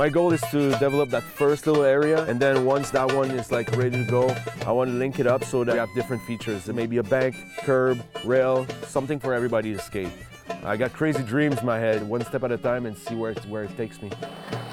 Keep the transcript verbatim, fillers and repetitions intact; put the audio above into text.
My goal is to develop that first little area, and then once that one is like ready to go, I want to link it up so that we have different features. There may be a bank, curb, rail, something for everybody to skate. I got crazy dreams in my head, one step at a time, and see where it, where it takes me.